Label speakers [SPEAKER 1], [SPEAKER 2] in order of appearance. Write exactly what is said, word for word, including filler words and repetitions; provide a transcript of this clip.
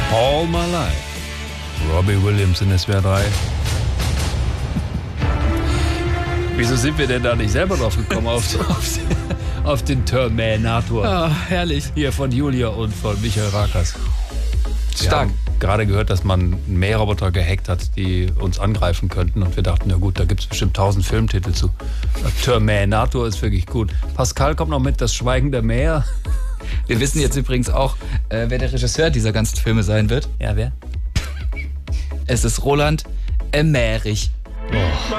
[SPEAKER 1] All My Life. Robbie Williams in S W R drei. Wieso sind wir denn da nicht selber drauf gekommen, auf, auf, auf den Terminator?
[SPEAKER 2] Ah, herrlich.
[SPEAKER 1] Hier von Julia und von Michael Rakers. Wir
[SPEAKER 2] Stark.
[SPEAKER 1] haben gerade gehört, dass man Mähroboter gehackt hat, die uns angreifen könnten. Und wir dachten, na gut, da gibt es bestimmt tausend Filmtitel zu. Terminator ist wirklich gut. Pascal kommt noch mit Das Schweigen der Meer.
[SPEAKER 2] Wir wissen jetzt übrigens auch, äh, wer der Regisseur dieser ganzen Filme sein wird.
[SPEAKER 1] Ja, wer?
[SPEAKER 2] Es ist Roland Emmerich.
[SPEAKER 1] Oh.